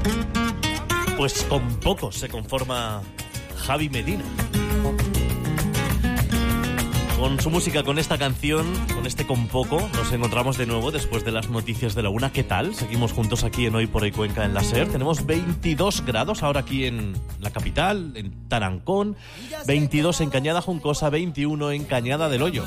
Pues con poco se conforma Javi Medina. Con su música, con esta canción, con este Con Poco, nos encontramos de nuevo después de las noticias de la una. ¿Qué tal? Seguimos juntos aquí en Hoy por Hoy Cuenca en la SER. Tenemos 22 grados ahora aquí en la capital, en Tarancón, 22 en Cañada Juncosa, 21 en Cañada del Hoyo.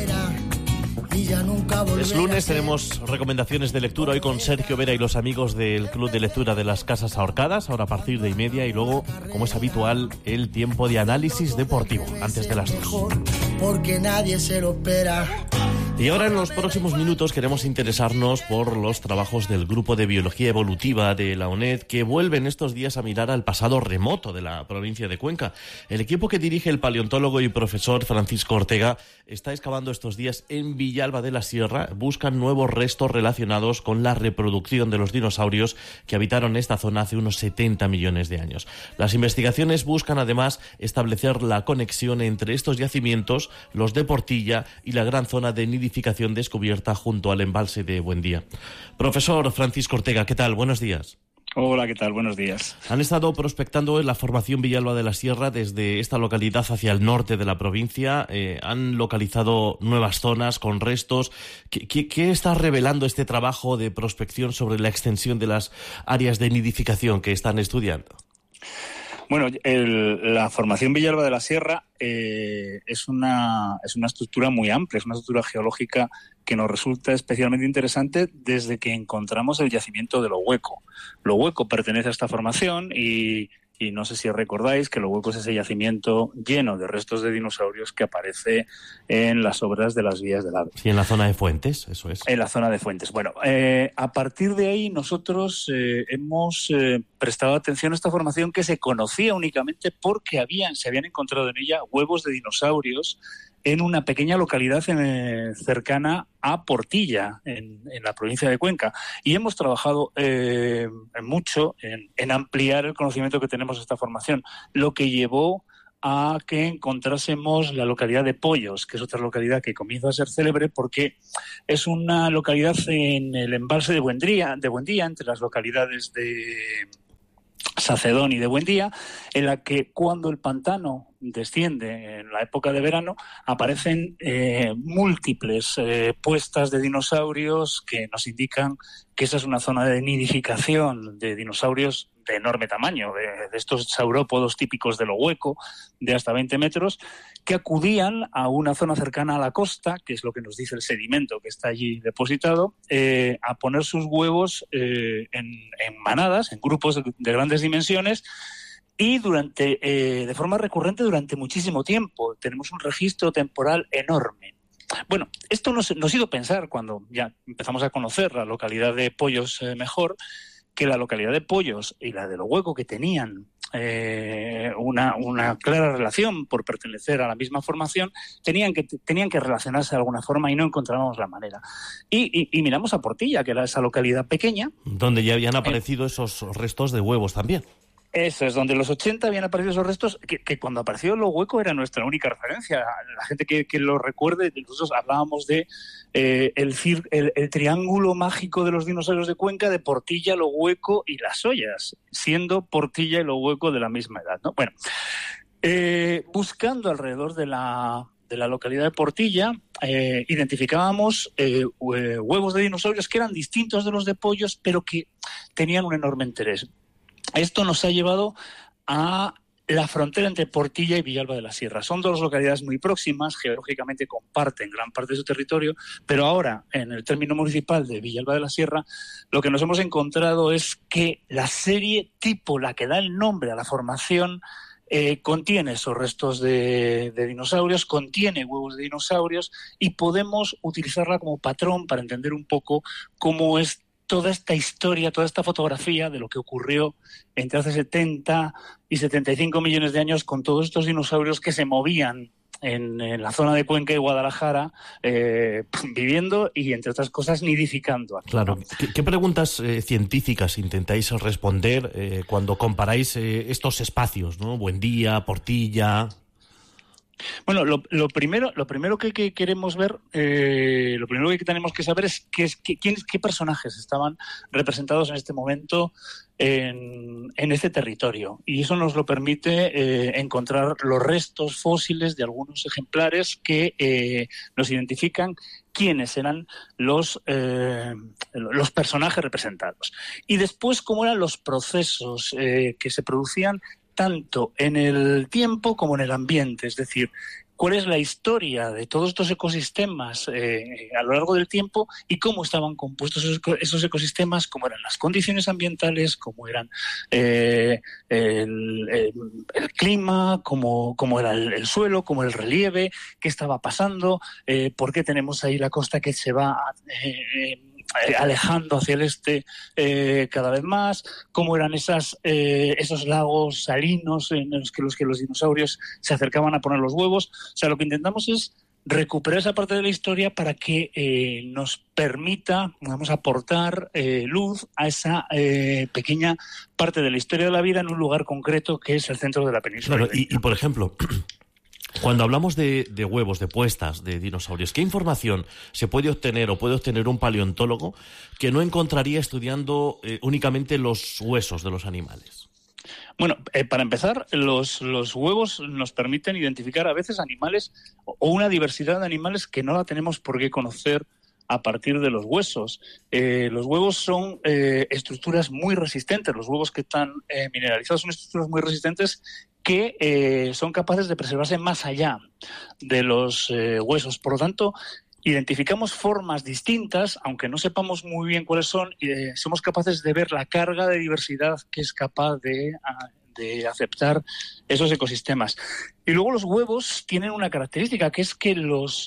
Es lunes, tenemos recomendaciones de lectura hoy con Sergio Vera y los amigos del Club de Lectura de las Casas Ahorcadas, ahora a partir de 1:30, y luego, como es habitual, el tiempo de análisis deportivo, antes de las 2. Porque nadie se lo espera. Y ahora en los próximos minutos queremos interesarnos por los trabajos del Grupo de Biología Evolutiva de la UNED, que vuelven estos días a mirar al pasado remoto de la provincia de Cuenca. El equipo que dirige el paleontólogo y profesor Francisco Ortega está excavando estos días en Villalba de la Sierra. Buscan nuevos restos relacionados con la reproducción de los dinosaurios que habitaron esta zona hace unos 70 millones de años. Las investigaciones buscan además establecer la conexión entre estos yacimientos, los de Portilla y la gran zona de nidificación descubierta junto al embalse de Buendía. Profesor Francisco Ortega, ¿qué tal? Buenos días. Hola, ¿qué tal? Buenos días. Han estado prospectando en la formación Villalba de la Sierra desde esta localidad hacia el norte de la provincia. Han localizado nuevas zonas con restos. ¿Qué está revelando este trabajo de prospección sobre la extensión de las áreas de nidificación que están estudiando? Bueno, la formación Villalba de la Sierra es una estructura muy amplia, es una estructura geológica que nos resulta especialmente interesante desde que encontramos el yacimiento de Lo Hueco. Lo Hueco pertenece a esta formación y no sé si recordáis que Lo Hueco es ese yacimiento lleno de restos de dinosaurios que aparece en las obras de las vías del AVE. Sí, en la zona de Fuentes, eso es. En la zona de Fuentes. Bueno, a partir de ahí nosotros hemos prestado atención a esta formación que se conocía únicamente porque se habían encontrado en ella huevos de dinosaurios en una pequeña localidad cercana a Portilla, en la provincia de Cuenca. Y hemos trabajado mucho en ampliar el conocimiento que tenemos de esta formación, lo que llevó a que encontrásemos la localidad de Pollos, que es otra localidad que comienza a ser célebre porque es una localidad en el embalse de Buendía, entre las localidades de Sacedón y de Buendía, en la que cuando el pantano desciende en la época de verano aparecen múltiples puestas de dinosaurios que nos indican que esa es una zona de nidificación de dinosaurios de enorme tamaño, de estos saurópodos típicos de Lo Hueco, de hasta 20 metros, que acudían a una zona cercana a la costa, que es lo que nos dice el sedimento que está allí depositado, a poner sus huevos en manadas, en grupos de grandes dimensiones, y de forma recurrente durante muchísimo tiempo. Tenemos un registro temporal enorme. Bueno, esto nos hizo pensar, cuando ya empezamos a conocer la localidad de Pollos mejor, que la localidad de Pollos y la de Lo Hueco, que tenían una clara relación por pertenecer a la misma formación, tenían que relacionarse de alguna forma y no encontrábamos la manera. Y miramos a Portilla, que era esa localidad pequeña. Donde ya habían aparecido esos restos de huevos también. Eso es, donde en los 80 habían aparecido esos restos, que cuando apareció Lo Hueco era nuestra única referencia. La gente que lo recuerde, nosotros hablábamos de el triángulo mágico de los dinosaurios de Cuenca, de Portilla, Lo Hueco y Las Ollas, siendo Portilla y Lo Hueco de la misma edad, ¿no? Bueno, buscando alrededor de la localidad de Portilla, identificábamos huevos de dinosaurios que eran distintos de los de Pollos, pero que tenían un enorme interés. Esto nos ha llevado a la frontera entre Portilla y Villalba de la Sierra. Son dos localidades muy próximas, geológicamente comparten gran parte de su territorio, pero ahora, en el término municipal de Villalba de la Sierra, lo que nos hemos encontrado es que la serie tipo, la que da el nombre a la formación, contiene esos restos de dinosaurios, contiene huevos de dinosaurios, y podemos utilizarla como patrón para entender un poco cómo es toda esta historia, toda esta fotografía de lo que ocurrió entre hace 70 y 75 millones de años con todos estos dinosaurios que se movían en la zona de Cuenca y Guadalajara, viviendo y, entre otras cosas, nidificando aquí. Claro. ¿Qué preguntas científicas intentáis responder cuando comparáis estos espacios, ¿no? Buendía, Portilla? Bueno, lo primero que queremos ver, lo primero que tenemos que saber es qué personajes estaban representados en este momento en este territorio. Y eso nos lo permite encontrar los restos fósiles de algunos ejemplares que nos identifican quiénes eran los personajes representados. Y después, cómo eran los procesos que se producían tanto en el tiempo como en el ambiente, es decir, cuál es la historia de todos estos ecosistemas a lo largo del tiempo y cómo estaban compuestos esos ecosistemas, cómo eran las condiciones ambientales, cómo eran el clima, cómo era el suelo, cómo el relieve, qué estaba pasando, por qué tenemos ahí la costa que se va alejando hacia el este cada vez más, cómo eran esos lagos salinos en los que los dinosaurios se acercaban a poner los huevos. O sea, lo que intentamos es recuperar esa parte de la historia para que nos permita, vamos, aportar luz a esa pequeña parte de la historia de la vida en un lugar concreto que es el centro de la península. Claro, y por ejemplo, cuando hablamos de huevos, de puestas de dinosaurios, ¿qué información se puede obtener o puede obtener un paleontólogo que no encontraría estudiando únicamente los huesos de los animales? Bueno, para empezar, los huevos nos permiten identificar a veces animales o una diversidad de animales que no la tenemos por qué conocer a partir de los huesos. Los huevos son estructuras muy resistentes. Los huevos que están mineralizados son estructuras muy resistentes que son capaces de preservarse más allá de los huesos. Por lo tanto, identificamos formas distintas, aunque no sepamos muy bien cuáles son, somos capaces de ver la carga de diversidad que es capaz de aceptar esos ecosistemas. Y luego los huevos tienen una característica, que es que los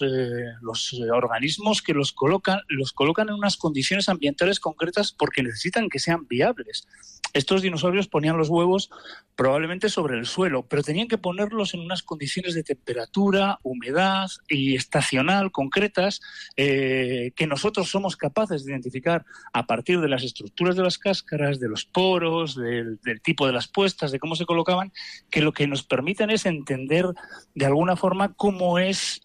organismos que los colocan en unas condiciones ambientales concretas porque necesitan que sean viables. Estos dinosaurios ponían los huevos probablemente sobre el suelo, pero tenían que ponerlos en unas condiciones de temperatura, humedad y estacional concretas que nosotros somos capaces de identificar a partir de las estructuras de las cáscaras, de los poros, del tipo de las puestas, de cómo se colocaban, que lo que nos permiten es entender de alguna forma cómo es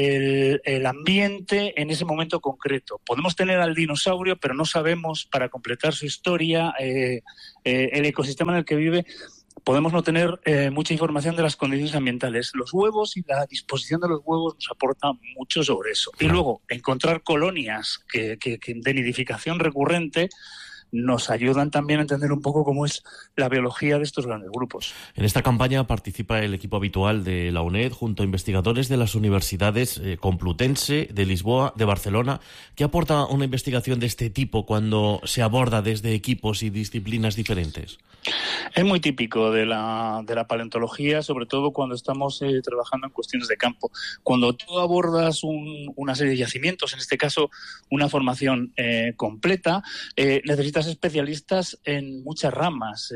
el ambiente en ese momento concreto. Podemos tener al dinosaurio, pero no sabemos, para completar su historia, el ecosistema en el que vive. Podemos no tener mucha información de las condiciones ambientales. Los huevos y la disposición de los huevos nos aportan mucho sobre eso. Y luego, encontrar colonias que de nidificación recurrente nos ayudan también a entender un poco cómo es la biología de estos grandes grupos. En esta campaña participa el equipo habitual de la UNED junto a investigadores de las universidades Complutense, de Lisboa, de Barcelona. ¿Qué aporta una investigación de este tipo cuando se aborda desde equipos y disciplinas diferentes? Es muy típico de la paleontología, sobre todo cuando estamos trabajando en cuestiones de campo. Cuando tú abordas una serie de yacimientos, en este caso una formación completa, necesitas especialistas en muchas ramas.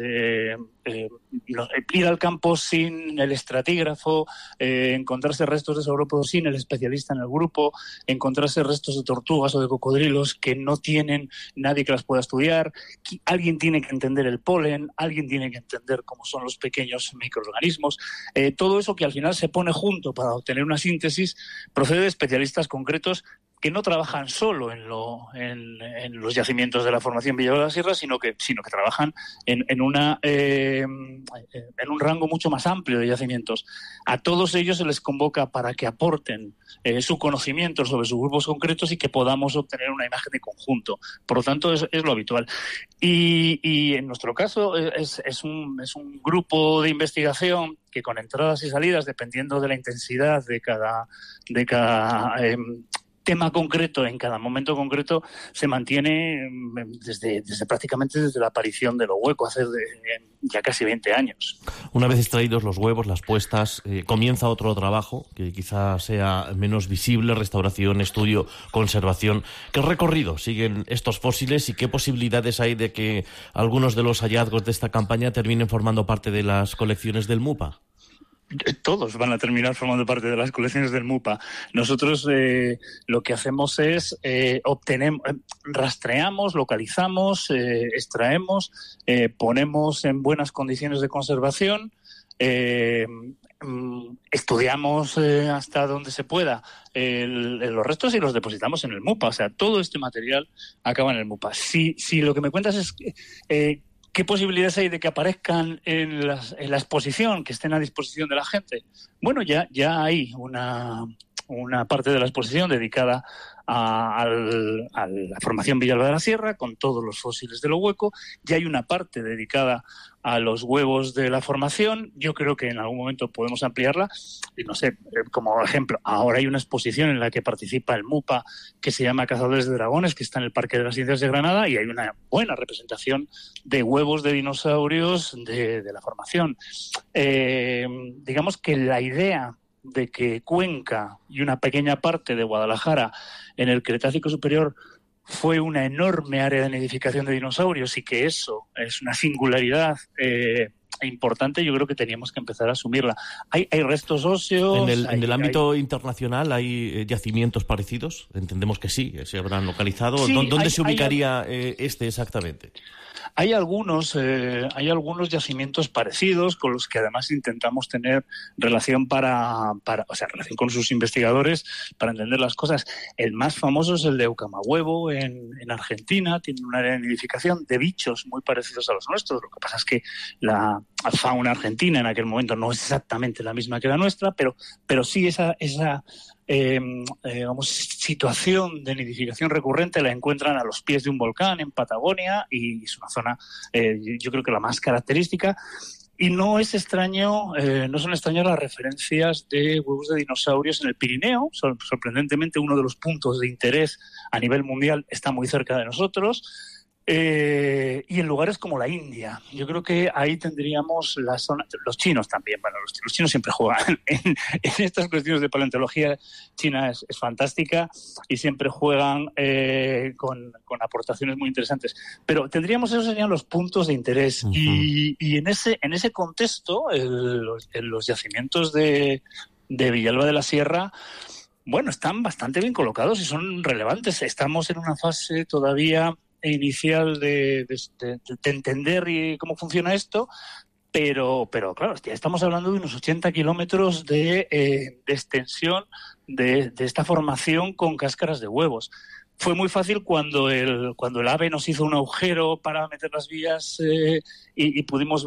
Ir al campo sin el estratígrafo, encontrarse restos de saurópodos sin el especialista en el grupo, encontrarse restos de tortugas o de cocodrilos que no tienen nadie que las pueda estudiar. Alguien tiene que entender el polen, alguien tiene que entender cómo son los pequeños microorganismos. Todo eso que al final se pone junto para obtener una síntesis procede de especialistas concretos que no trabajan solo en los yacimientos de la Formación Villa de la Sierra, sino que trabajan en un rango mucho más amplio de yacimientos. A todos ellos se les convoca para que aporten su conocimiento sobre sus grupos concretos y que podamos obtener una imagen de conjunto. Por lo tanto, es lo habitual. Y en nuestro caso es un grupo de investigación que, con entradas y salidas, dependiendo de la intensidad de cada tema concreto en cada momento concreto, se mantiene prácticamente desde la aparición de lo hueco, hace ya casi 20 años. Una vez extraídos los huevos, las puestas, comienza otro trabajo que quizá sea menos visible: restauración, estudio, conservación. ¿Qué recorrido siguen estos fósiles y qué posibilidades hay de que algunos de los hallazgos de esta campaña terminen formando parte de las colecciones del MUPA? Todos van a terminar formando parte de las colecciones del MUPA. Nosotros lo que hacemos es rastreamos, localizamos, extraemos, ponemos en buenas condiciones de conservación, estudiamos hasta donde se pueda los restos y los depositamos en el MUPA. O sea, todo este material acaba en el MUPA. Si lo que me cuentas es ¿qué posibilidades hay de que aparezcan en la exposición, que estén a disposición de la gente? Bueno, ya hay una parte de la exposición dedicada a la formación Villalba de la Sierra, con todos los fósiles de lo hueco. Ya hay una parte dedicada a los huevos de la formación. Yo creo que en algún momento podemos ampliarla. Y no sé, como ejemplo, ahora hay una exposición en la que participa el MUPA que se llama Cazadores de Dragones, que está en el Parque de las Ciencias de Granada, y hay una buena representación de huevos de dinosaurios de la formación. Digamos que la idea de que Cuenca y una pequeña parte de Guadalajara en el Cretácico Superior fue una enorme área de nidificación de dinosaurios y que eso es una singularidad importante, yo creo que teníamos que empezar a asumirla. Hay restos óseos... En el ámbito internacional hay yacimientos parecidos, entendemos que sí, se habrán localizado. Sí, ¿Dónde se ubicaría este exactamente? Hay algunos yacimientos parecidos con los que además intentamos tener relación relación con sus investigadores para entender las cosas. El más famoso es el de Ucamahuevo en Argentina. Tiene un área de nidificación de bichos muy parecidos a los nuestros. Lo que pasa es que la fauna argentina en aquel momento no es exactamente la misma que la nuestra, pero sí esa situación de nidificación recurrente la encuentran a los pies de un volcán en Patagonia y es una zona, yo creo que la más característica. Y no es extraño, no son extrañas las referencias de huevos de dinosaurios en el Pirineo. Sorprendentemente, uno de los puntos de interés a nivel mundial está muy cerca de nosotros. Y en lugares como la India. Yo creo que ahí tendríamos la zona... Los chinos también. Bueno, los chinos siempre juegan en estas cuestiones de paleontología. China es fantástica y siempre juegan con aportaciones muy interesantes. Pero esos serían los puntos de interés. Uh-huh. Y en ese contexto, los yacimientos de Villalba de la Sierra, bueno, están bastante bien colocados y son relevantes. Estamos en una fase todavía inicial de entender cómo funciona esto, pero claro, ya estamos hablando de unos 80 kilómetros de extensión de esta formación con cáscaras de huevos. Fue muy fácil cuando el AVE nos hizo un agujero para meter las vías y pudimos